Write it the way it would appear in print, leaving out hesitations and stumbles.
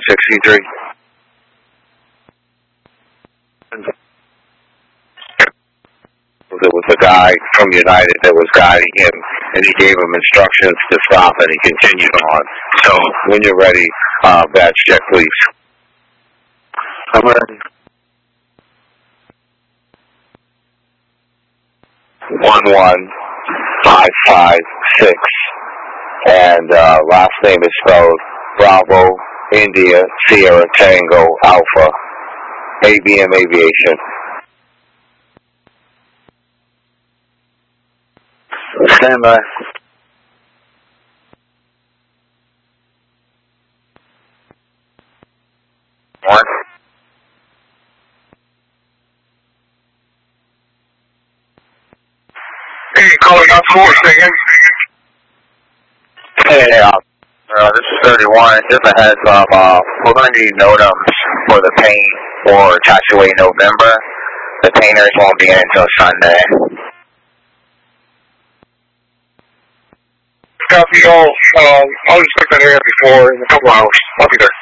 63. There was a guy from United that was guiding him, and he gave him instructions to stop, and he continued on. So when you're ready, badge check, please. I'm ready. 11556, and last name is spelled Bravo, India, Sierra, Tango, Alpha, ABM Aviation. Stand by. One. Hey, calling out for again. Hey, this is 31. Just a heads up, we're going to need NOTAMs for the paint for Taxiway November. The painters won't be in until Sunday. Copy all. I'll inspect that area before in a couple hours. I'll be there.